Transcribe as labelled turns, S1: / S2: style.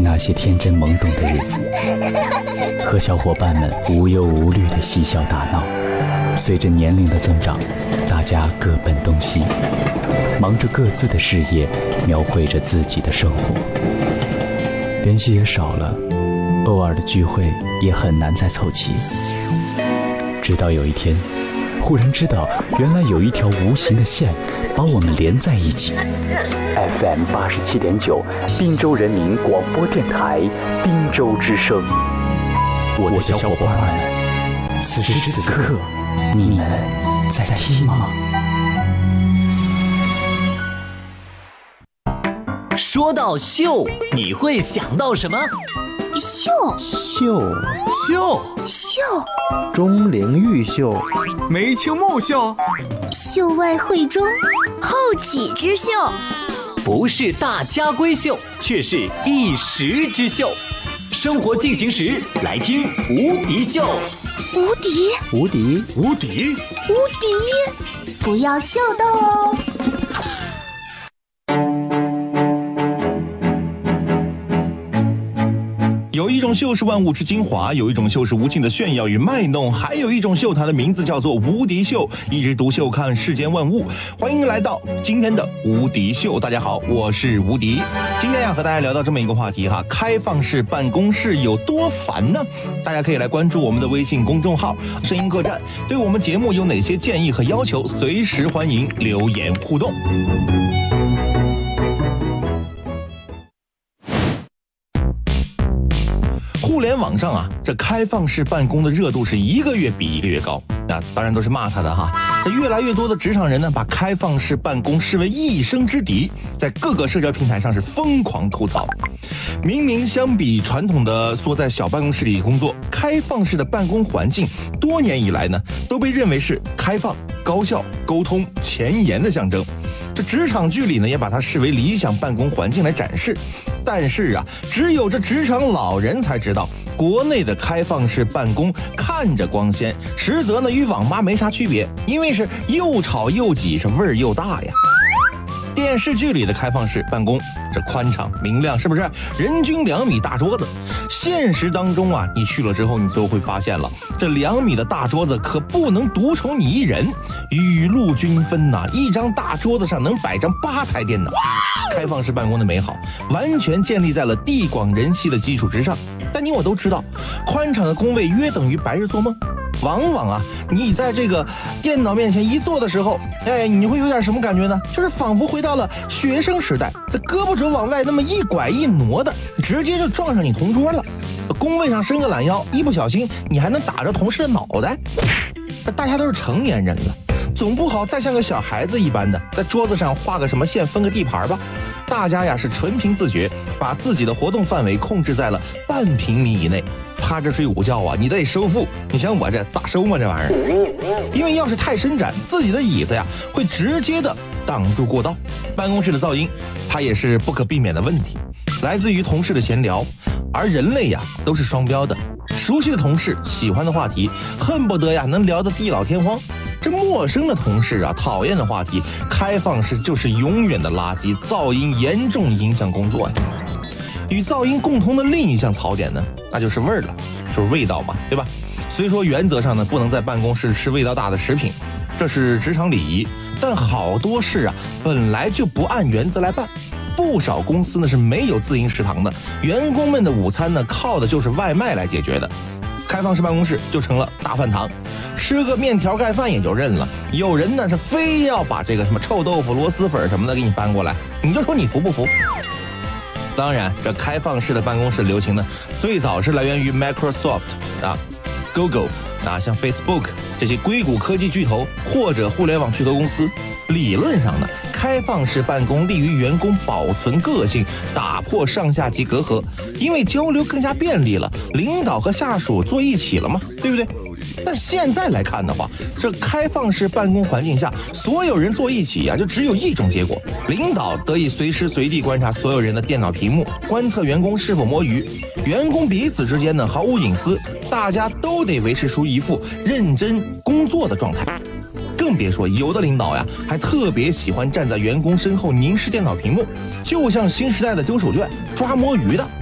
S1: 那些天真懵懂的日子，和小伙伴们无忧无虑的嬉笑打闹。随着年龄的增长，大家各奔东西，忙着各自的事业，描绘着自己的生活。联系也少了，偶尔的聚会也很难再凑齐。直到有一天，忽然知道，原来有一条无形的线把我们连在一起。FM 87.9，滨州人民广播电台，滨州之声。我的小伙伴们，此时此刻，你们在听吗？
S2: 说到秀，你会想到什么？
S3: 秀，钟灵毓秀，
S4: 梅清木秀，
S5: 秀外慧中，后起之秀，
S2: 不是大家闺秀，却是一时之秀。生活进行时，来听无敌秀。
S3: 无敌，
S5: 不要秀逗哦。
S6: 有一种秀是万物之精华，有一种秀是无尽的炫耀与卖弄，还有一种秀，它的名字叫做无敌秀。一枝独秀，看世间万物。欢迎来到今天的无敌秀。大家好，我是无敌。今天和大家聊到这么一个话题哈，开放式办公室有多烦呢？大家可以来关注我们的微信公众号声音客栈，对我们节目有哪些建议和要求，随时欢迎留言互动。互联网上啊，这开放式办公的热度是一个月比一个月高，那当然都是骂他的哈。这越来越多的职场人呢，把开放式办公视为一生之敌，在各个社交平台上是疯狂吐槽。明明相比传统的缩在小办公室里工作，开放式的办公环境多年以来呢，都被认为是开放、高效、沟通、前沿的象征。这职场剧里呢，也把它视为理想办公环境来展示。但是啊，只有这职场老人才知道，国内的开放式办公看着光鲜，实则呢与网吧没啥区别，因为是又吵又挤，是味儿又大呀。电视剧里的开放式办公，这宽敞明亮，是不是？人均2米大桌子。现实当中啊，你去了之后，你就会发现了，这2米的大桌子可不能独宠你一人，雨露均分呐。一张大桌子上能摆上8台电脑。开放式办公的美好，完全建立在了地广人稀的基础之上。但你我都知道，宽敞的工位约等于白日做梦。往往啊，你在这个电脑面前一坐的时候，你会有点什么感觉呢？就是仿佛回到了学生时代，这胳膊肘往外那么一拐一挪的，直接就撞上你同桌了。工位上伸个懒腰，一不小心你还能打着同事的脑袋。大家都是成年人了，总不好再像个小孩子一般的在桌子上画个什么线，分个地盘吧。大家呀是纯凭自觉，把自己的活动范围控制在了半平米以内。趴着睡午觉啊，你得收腹。你想我这咋收嘛这玩意儿？因为要是太伸展，自己的椅子呀会直接的挡住过道。办公室的噪音，它也是不可避免的问题，来自于同事的闲聊。而人类呀都是双标的，熟悉的同事喜欢的话题，恨不得呀能聊得地老天荒。这陌生的同事啊，讨厌的话题，开放式就是永远的垃圾，噪音严重影响工作呀。与噪音共同的另一项槽点呢，那就是味儿了，就是味道嘛，对吧？虽说原则上呢，不能在办公室吃味道大的食品，这是职场礼仪，但好多事啊，本来就不按原则来办。不少公司呢是没有自营食堂的，员工们的午餐呢靠的就是外卖来解决的。开放式办公室就成了大饭堂，吃个面条盖饭也就认了，有人呢是非要把这个什么臭豆腐、螺蛳粉什么的给你搬过来，你就说你服不服？当然，这开放式的办公室流行呢，最早是来源于 Microsoft 啊、Google 啊，像 Facebook 这些硅谷科技巨头或者互联网巨头公司。理论上呢，开放式办公利于员工保存个性，打破上下级隔阂，因为交流更加便利了，领导和下属坐一起了嘛，对不对？但现在来看的话，这开放式办公环境下，所有人坐一起就只有一种结果：领导得以随时随地观察所有人的电脑屏幕，观测员工是否摸鱼；员工彼此之间呢毫无隐私，大家都得维持出一副认真工作的状态。更别说有的领导还特别喜欢站在员工身后凝视电脑屏幕，就像新时代的丢手绢抓摸鱼的。